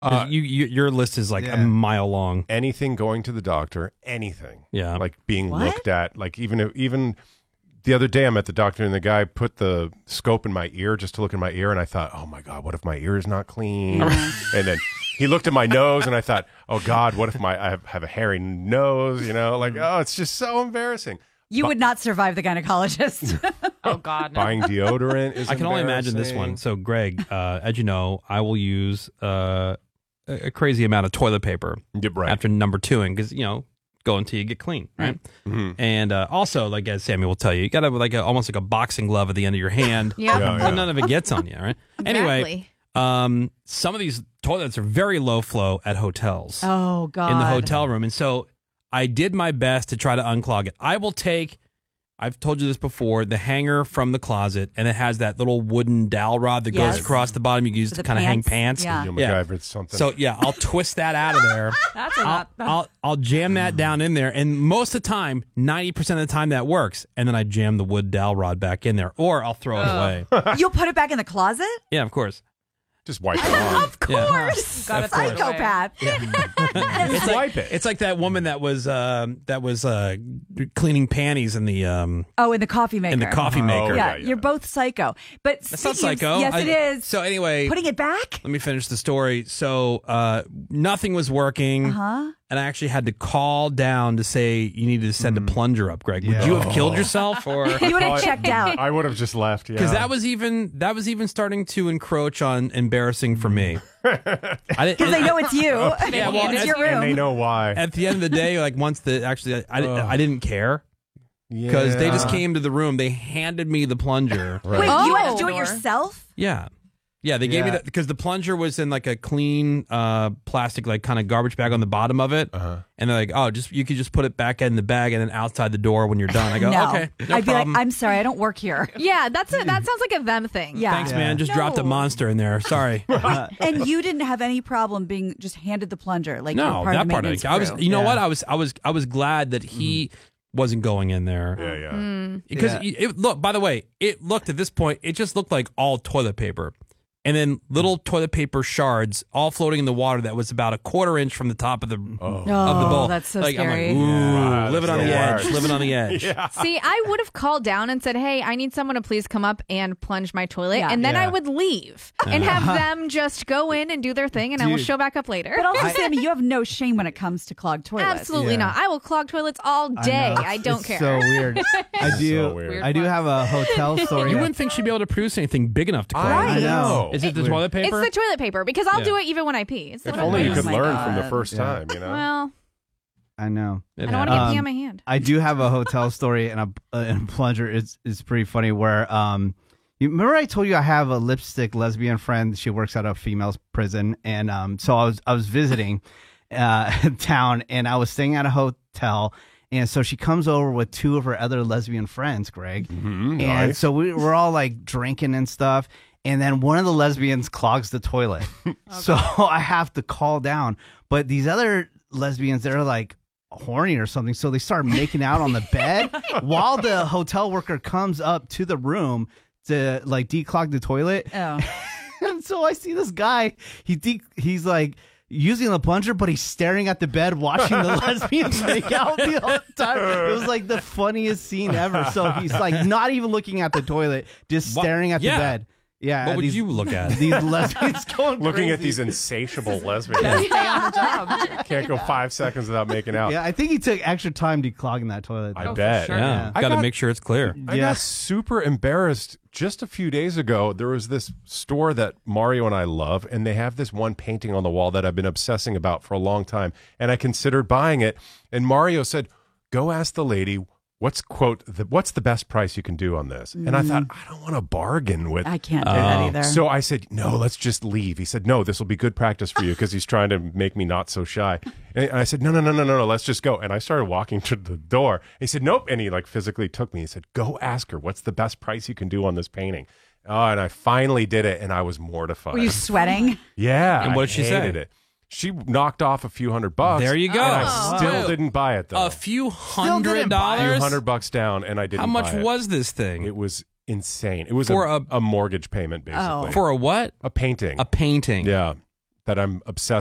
Your list is like a mile long. Anything going to the doctor, anything. Yeah. Like being looked at. Like even the other day I'm at the doctor and the guy put the scope in my ear just to look in my ear. And I thought, oh my God, what if my ear is not clean? And then he looked at my nose and I thought, oh God, what if I have a hairy nose? You know, like, oh, it's just so embarrassing. You would not survive the gynecologist. Oh, God. No. Buying deodorant is I can only imagine this one. So, Greg, as you know, I will use a crazy amount of toilet paper after number 2, because, go until you get clean, right? Mm-hmm. And also, like as Sammy will tell you, you got to have almost like a boxing glove at the end of your hand. So none of it gets on you, right? Exactly. Anyway, some of these toilets are very low flow at hotels. Oh, God. In the hotel room. And so I did my best to try to unclog it. I will take, I've told you this before, the hanger from the closet, and it has that little wooden dowel rod that goes across the bottom. You can use to kind of hang pants. Yeah. Something. So I'll twist that out of there. I'll jam that down in there, and most of the time, 90% of the time that works. And then I jam the wood dowel rod back in there, or I'll throw it away. You'll put it back in the closet? Yeah, of course. Just wipe it on. Of course. Got it. Psychopath. It's wipe it. It's like that woman that was cleaning panties in the in the coffee maker. in the coffee maker. Yeah, you're both psycho. But That's not psycho. Yes, it is. So anyway, Putting it back? let me finish the story. So nothing was working. And I actually had to call down to say you needed to send a plunger up, Greg. Would you have killed yourself, or You would have checked out. I would have just left. Yeah, because that was even starting to encroach on embarrassing for me. Because they know it's you. Yeah, well, it's your room. and they know why. At the end of the day, like once I didn't care because they just came to the room. They handed me the plunger. Wait, you had to do it yourself? Yeah. Yeah, they gave me that because the plunger was in like a clean plastic, like kind of garbage bag on the bottom of it. And they're like, oh, you could just put it back in the bag and then outside the door when you're done. I go, No. okay, no I'd be problem. like, I'm sorry, I don't work here. Yeah, that sounds like a them thing. Yeah. Thanks, man. Just dropped a monster in there. Sorry. And you didn't have any problem being just handed the plunger, like you No, were part that of the part. maintenance I was. crew. You know what? I was glad that he wasn't going in there. Yeah. Because it look. By the way, it looked at this point. It just looked like all toilet paper. And then little toilet paper shards all floating in the water that was about a 1/4 inch from the top of the bowl. That's so like, scary. I'm like, ooh, Yeah, living on that's the the edge. worst. Living on the edge. See, I would have called down and said, hey, I need someone to please come up and plunge my toilet. Yeah. And then I would leave and have them just go in and do their thing, and I will show back up later. But also, Sammy, you have no shame when it comes to clogged toilets. Absolutely not. I will clog toilets all day. I don't care. So weird. I do. So weird. I do have a hotel story. You wouldn't think she'd be able to produce anything big enough to clog. I know. Is it the toilet paper? It's the toilet paper, because I'll do it even when I pee. It's the If toilet only you paper. could my learn God. from the first time, you know? Well, I know. I don't want to get pee on my hand. I do have a hotel story and a plunger. It's pretty funny. Where you remember I told you I have a lipstick lesbian friend. She works at a female's prison, and so I was visiting town, and I was staying at a hotel. And so she comes over with 2 of her other lesbian friends, Greg. And nice. so we're all like drinking and stuff. And then one of the lesbians clogs the toilet. So I have to call down. But these other lesbians, they're like horny or something. So they start making out on the bed while the hotel worker comes up to the room to like declog the toilet. Oh. And so I see this guy, he's like using the plunger, but he's staring at the bed, watching the lesbians make out the whole time. It was like the funniest scene ever. So he's like not even looking at the toilet, just staring at the bed. Yeah. What would you look at? These lesbians going Looking crazy. at these insatiable lesbians. Stay on the job. Can't go 5 seconds without making out. Yeah, I think he took extra time declogging that toilet. I bet. sure. Yeah, I got to got- make sure it's clear. I got super embarrassed just a few days ago. There was this store that Mario and I love, and they have this one painting on the wall that I've been obsessing about for a long time, and I considered buying it. And Mario said, go ask the lady, what's the best price you can do on this? And I thought, I don't want to bargain with. I can't do that either. So I said, no, let's just leave. He said, no, this will be good practice for you, because he's trying to make me not so shy. And I said, no, let's just go. And I started walking to the door. He said, nope. And he like physically took me. He said, go ask her, what's the best price you can do on this painting? Oh, and I finally did it, and I was mortified. Were you sweating? Yeah. And what did she say? hated it. She knocked off a few $100. There you go. And I still didn't buy it, though. A few didn't $100. buy A few $100 down, and I didn't How much buy it. was this thing? It was insane. It was For a mortgage payment, basically. Oh. For a what? a painting. A painting. Yeah. that I'm obsessed